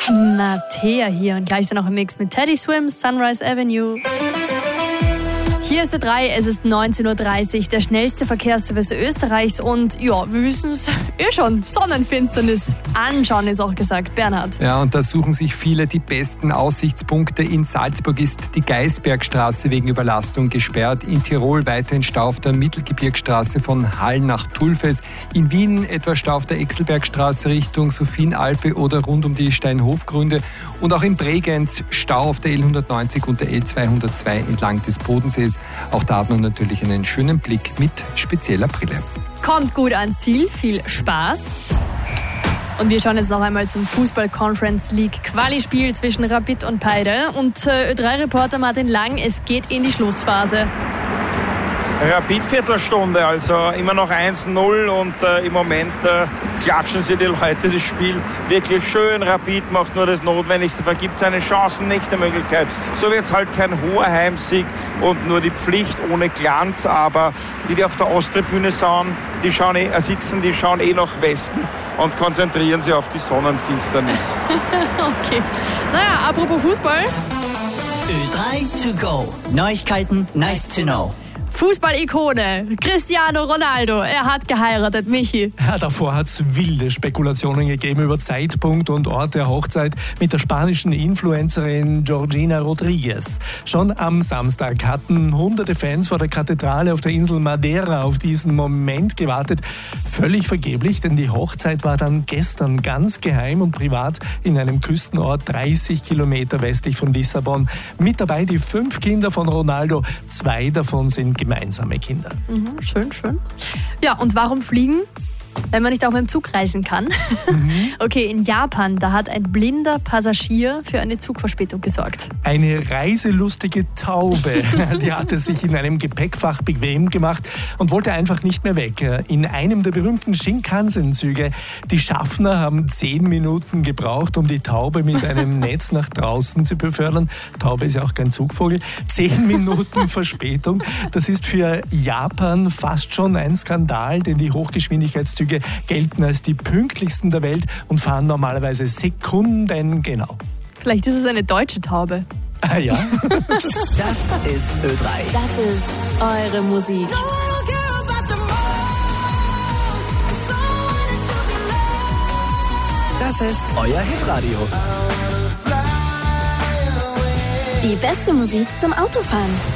Mattea hier und gleich dann noch im Mix mit Teddy Swims, Sunrise Avenue. Hier ist der 3, es ist 19.30 Uhr, der schnellste Verkehrsservice Österreichs und ja, wir wissen es schon, Sonnenfinsternis anschauen ist auch gesagt. Bernhard. Ja, und da suchen sich viele die besten Aussichtspunkte. In Salzburg ist die Geisbergstraße wegen Überlastung gesperrt, in Tirol weiterhin Stau auf der Mittelgebirgsstraße von Hall nach Tulfes, in Wien etwa Stau auf der Exelbergstraße Richtung Sophienalpe oder rund um die Steinhofgründe und auch in Bregenz Stau auf der L190 und der L202 entlang des Bodensees. Auch da hat man natürlich einen schönen Blick mit spezieller Brille. Kommt gut ans Ziel, viel Spaß. Und wir schauen jetzt noch einmal zum Fußball-Conference League Quali-Spiel zwischen Rapid und Peide. Und Ö3-Reporter Martin Lang, es geht in die Schlussphase. Rapid Viertelstunde, also immer noch 1-0 und im Moment klatschen sie die Leute das Spiel wirklich schön. Rapid macht nur das Notwendigste, vergibt seine Chancen, nächste Möglichkeit. So wird es halt kein hoher Heimsieg und nur die Pflicht ohne Glanz, aber die auf der Osttribüne sitzen, die schauen nach Westen und konzentrieren sich auf die Sonnenfinsternis. Okay, naja, apropos Fußball. Ö3 to go. Neuigkeiten, nice to know. Fußball-Ikone Cristiano Ronaldo, er hat geheiratet, Michi. Ja, davor hat es wilde Spekulationen gegeben über Zeitpunkt und Ort der Hochzeit mit der spanischen Influencerin Georgina Rodriguez. Schon am Samstag hatten hunderte Fans vor der Kathedrale auf der Insel Madeira auf diesen Moment gewartet. Völlig vergeblich, denn die Hochzeit war dann gestern ganz geheim und privat in einem Küstenort 30 Kilometer westlich von Lissabon. Mit dabei die 5 Kinder von Ronaldo, 2 davon sind gemeinsame Kinder. Schön, schön. Ja, und warum fliegen? Wenn man nicht auch mit dem Zug reisen kann. Okay, in Japan, da hat ein blinder Passagier für eine Zugverspätung gesorgt. Eine reiselustige Taube, die hatte sich in einem Gepäckfach bequem gemacht und wollte einfach nicht mehr weg. In einem der berühmten Shinkansen-Züge. Die Schaffner haben 10 Minuten gebraucht, um die Taube mit einem Netz nach draußen zu befördern. Taube ist ja auch kein Zugvogel. 10 Minuten Verspätung, das ist für Japan fast schon ein Skandal, denn die Hochgeschwindigkeitszüge gelten als die pünktlichsten der Welt und fahren normalerweise Sekunden genau. Vielleicht ist es eine deutsche Taube. Ah ja. Das ist Ö3. Das ist eure Musik. Das ist euer Hitradio. Die beste Musik zum Autofahren.